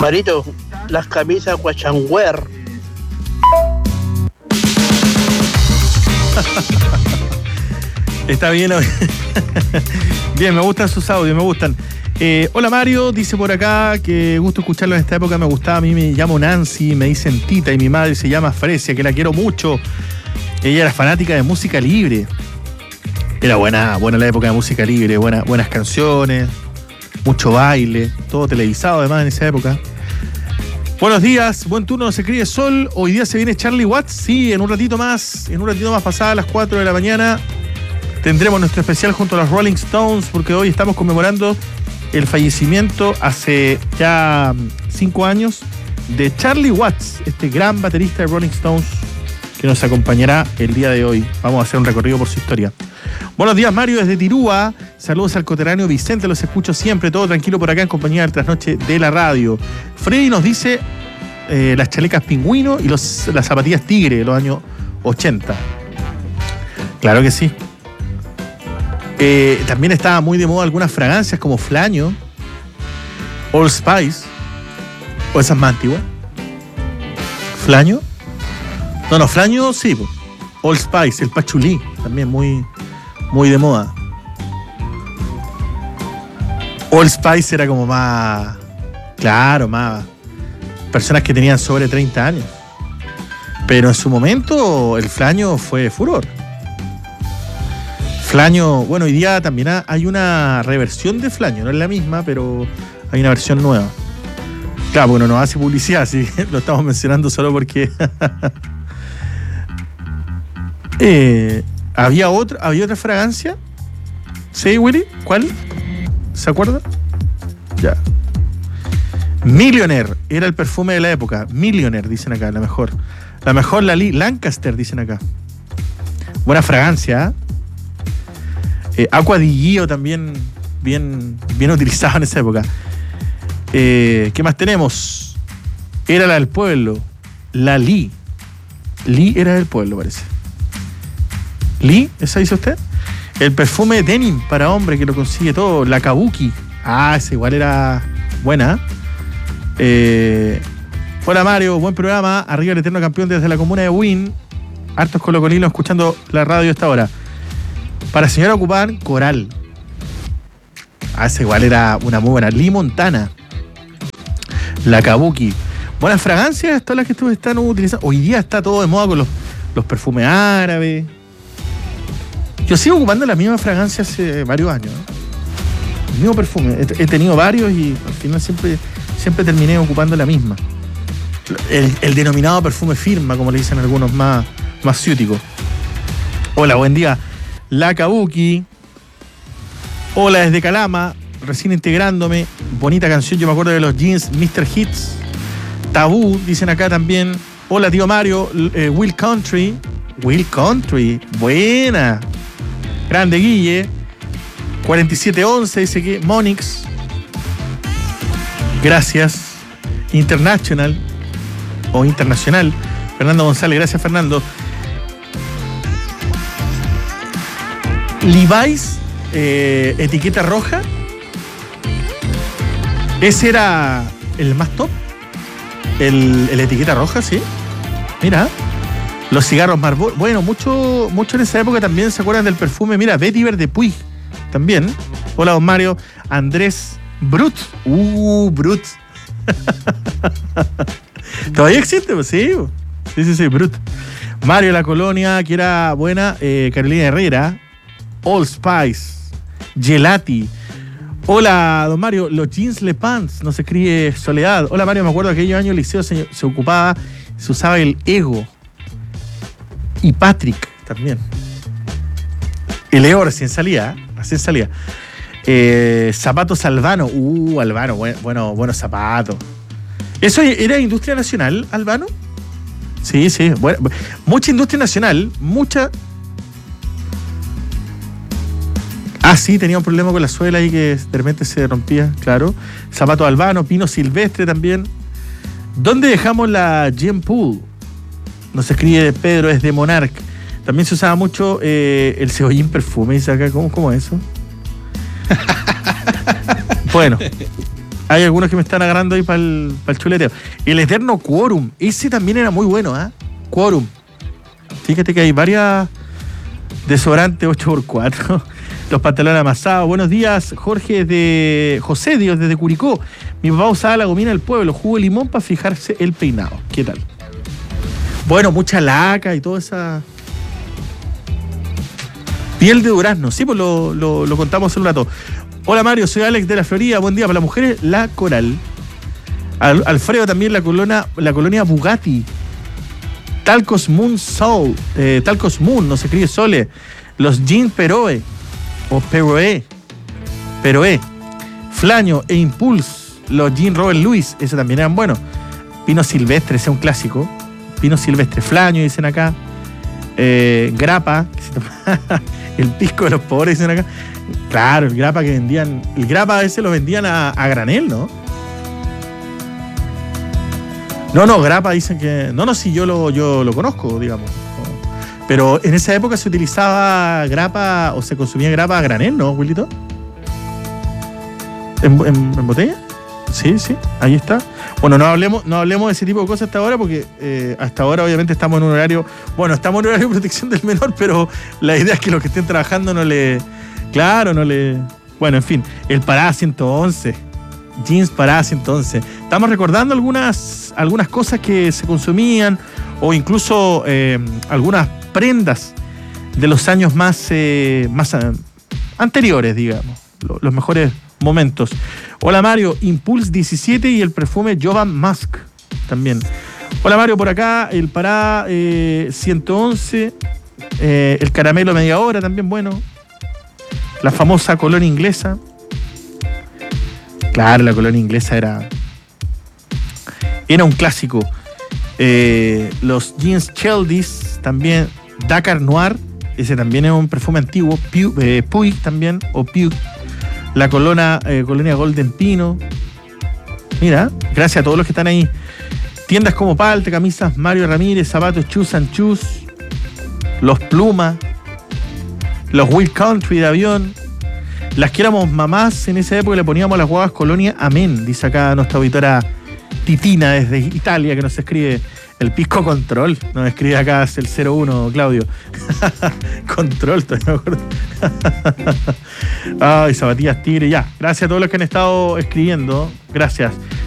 Marito, las camisas guachangüer. Está bien. Bien, me gustan sus audios, me gustan. Hola Mario, dice por acá que gusto escucharlo en esta época, me gustaba. A mí me llamo Nancy, me dicen Tita y mi madre se llama Fresia, que la quiero mucho. Ella era fanática de música libre. Era buena la época de música libre, buenas canciones, mucho baile, todo televisado además en esa época. Buenos días, buen turno, no se críe sol. Hoy día se viene Charlie Watts, sí, en un ratito más pasada las 4 de la mañana tendremos nuestro especial junto a los Rolling Stones, porque hoy estamos conmemorando el fallecimiento hace ya 5 años de Charlie Watts, este gran baterista de Rolling Stones que nos acompañará el día de hoy. Vamos a hacer un recorrido por su historia. Buenos días, Mario, desde Tirúa. Saludos al coterráneo Vicente, los escucho siempre, todo tranquilo por acá en compañía del trasnoche de la radio. Freddy nos dice las chalecas pingüino y las zapatillas tigre de los años 80. Claro que sí. También estaba muy de moda algunas fragancias como Flaño, Old Spice, o esas más antiguas. ¿Flaño? No, Flaño sí, pues. Old Spice, el Pachulí, también muy de moda. Old Spice era como más, claro, más personas que tenían sobre 30 años. Pero en su momento el Flaño fue furor. Flaño, bueno, hoy día también hay una reversión de Flaño, no es la misma, pero hay una versión nueva. Claro, bueno, no hace publicidad, sí, lo estamos mencionando solo porque había otra fragancia. ¿Sí, Willy? ¿Cuál? ¿Se acuerda? Ya. Millionaire era el perfume de la época. Millionaire, dicen acá, la mejor. La mejor, Lancaster, dicen acá. Buena fragancia, ¿eh? Aqua di Gio también bien utilizado en esa época. ¿Qué más tenemos? Era la del pueblo. La Lee. Lee era del pueblo, parece. ¿Lee? ¿Esa dice usted? El perfume denim para hombre que lo consigue todo. La Kabuki. Esa igual era buena. Hola Mario, buen programa. Arriba el eterno campeón desde la comuna de Wynn. Hartos colocolinos escuchando la radio a esta hora. Para señora ocupaban Coral. Esa igual era una muy buena. Lee Montana. La Kabuki. Buenas fragancias, todas las que ustedes están utilizando. Hoy día está todo de moda con los perfumes árabes. Yo sigo ocupando la misma fragancia hace varios años, ¿no? El mismo perfume. He tenido varios y al final siempre terminé ocupando la misma. El denominado perfume firma, como le dicen algunos más ciúticos. Hola, buen día. La Kabuki. Hola desde Calama, recién integrándome. Bonita canción, yo me acuerdo de los jeans Mr. Hits. Tabú, dicen acá también. Hola tío Mario, Will Country. Will Country, buena. Grande Guille. 4711 dice que Monix. Gracias. International o Internacional. Fernando González, gracias Fernando. Levi's, etiqueta roja. Ese era el más top. El etiqueta roja, sí. Mira. Los cigarros Marlboro. Bueno, mucho en esa época también se acuerdan del perfume. Mira, Vetiver de Puig. También. Hola, don Mario. Andrés Brut. Brut. ¿Todavía existe? Pues sí. Sí, Brut. Mario La Colonia, que era buena. Carolina Herrera. Old Spice. Gelati. Hola, don Mario. Los jeans Le Pants. No se escribe Soledad. Hola, Mario. Me acuerdo que aquellos años el liceo se ocupaba, se usaba el Ego. Y Patrick también. El Ego recién salía. Zapatos Albano. Albano, buenos zapatos. ¿Eso era industria nacional, Albano? Sí. Bueno, mucha industria nacional, mucha. Sí, tenía un problema con la suela ahí que de repente se rompía, claro. Zapatos Albano, Pino Silvestre también. ¿Dónde dejamos la Gem Pool? Nos escribe Pedro desde Monarch. También se usaba mucho el cebollín perfume. Dice acá, ¿cómo es eso? Bueno, Hay algunos que me están agarrando ahí para el chuleteo. El Eterno Quorum, ese también era muy bueno, ¿ah? Quorum. Fíjate que hay varias desodorantes 8x4. Los pantalones amasados. Buenos días, Jorge de José Dios desde Curicó. Mi papá usaba la gomina del pueblo, jugo de limón para fijarse el peinado. ¿Qué tal? Bueno, mucha laca y toda esa piel de durazno. Sí, pues lo contamos hace un rato. Hola Mario, soy Alex de la Florida. Buen día. Para las mujeres, la Coral. Alfredo también, la colonia Bugatti. Talcos Moon Soul. Talcos Moon, no se escribe Sole. Los jeans Peroe. O Peroe. Flaño e Impulse. Los jeans Robert Louis. Esos también eran buenos. Pino Silvestre, ese es un clásico. Pino Silvestre. Flaño, dicen acá. Grapa. El pisco de los pobres, dicen acá. Claro, el grapa que vendían. El grapa ese lo vendían a granel, ¿no? No, grapa dicen que. No, sí, yo lo conozco, digamos. Pero en esa época se utilizaba grapa o se consumía grapa a granel, ¿no, Wilito? ¿En botella? Sí, ahí está. Bueno, no hablemos de ese tipo de cosas hasta ahora porque hasta ahora obviamente estamos en un horario. Bueno, estamos en un horario de protección del menor, pero la idea es que los que estén trabajando no le. Bueno, en fin, el Pará 111. Jeans Pará 111. Estamos recordando algunas cosas que se consumían o incluso algunas prendas de los años más anteriores, digamos. Los mejores momentos. Hola Mario, Impulse 17 y el perfume Jovan Musk también. Hola Mario, por acá, el Pará 111, el caramelo media hora también bueno. La famosa colonia inglesa. Claro, la colonia inglesa era un clásico. Los jeans Cheldis también. Dakar Noir, ese también es un perfume antiguo. Puig también, o Puig. La colonia Golden Pino. Mira, gracias a todos los que están ahí. Tiendas como Palte, camisas Mario Ramírez, zapatos Chus and Chus, los Pluma, los Will Country de avión. Las que éramos mamás en esa época le poníamos a las guaguas Colonia Amén, dice acá nuestra auditora Titina desde Italia, que nos escribe el Pisco Control. Nos escribe acá el 01, Claudio. Control, todavía me acuerdo. Ay, zapatillas Tigre, ya. Gracias a todos los que han estado escribiendo. Gracias.